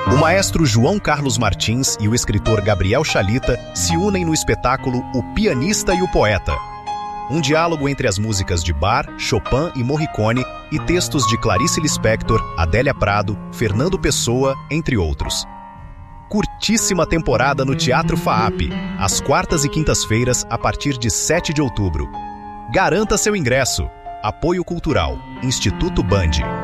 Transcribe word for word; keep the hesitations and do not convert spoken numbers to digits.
O maestro João Carlos Martins e o escritor Gabriel Chalita se unem no espetáculo O Pianista e o Poeta. Um diálogo entre as músicas de Bach, Chopin e Morricone e textos de Clarice Lispector, Adélia Prado, Fernando Pessoa, entre outros. Curtíssima temporada no Teatro FAAP, às quartas e quintas-feiras, a partir de sete de outubro. Garanta seu ingresso. Apoio Cultural, Instituto Band.